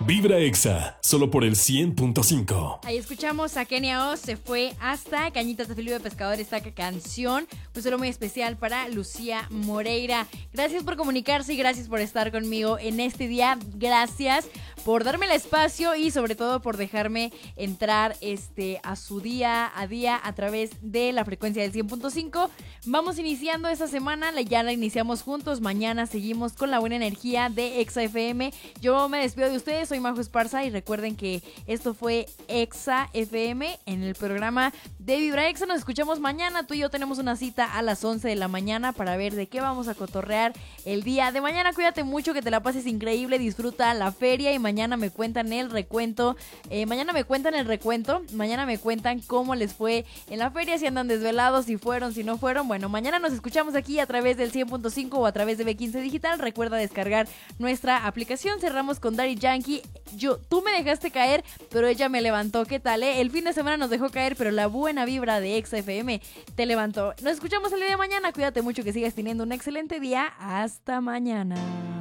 Vibra Exa, solo por el 100.5. Ahí escuchamos a Kenia Oz, se fue hasta Cañitas de Felipe Pescador, esta canción, pues solo muy especial para Lucía Moreira. Gracias por comunicarse y gracias por estar conmigo en este día. Gracias por darme el espacio y sobre todo por dejarme entrar a su día a día a través de la frecuencia del 100.5. Vamos iniciando esta semana, ya la iniciamos juntos. Mañana seguimos con la buena energía de Exa FM. Yo me despido de ustedes, soy Majo Esparza y recuerden que esto fue Exa FM en el programa de Vibra Exa. Nos escuchamos mañana, tú y yo tenemos una cita a las 11 de la mañana para ver de qué vamos a cotorrear el día de mañana. Cuídate mucho, que te la pases increíble, disfruta la feria y mañana me cuentan el recuento. Mañana me cuentan cómo les fue en la feria, si andan desvelados, si fueron, si no fueron. Bueno, mañana nos escuchamos aquí a través del 100.5 o a través de B15 Digital. Recuerda descargar nuestra aplicación. Cerramos con Daddy Yankee. Tú me dejaste caer, pero ella me levantó. ¿Qué tal, El fin de semana nos dejó caer, pero la buena vibra de Exa FM te levantó. Nos escuchamos el día de mañana. Cuídate mucho, que sigas teniendo un excelente día. Hasta mañana.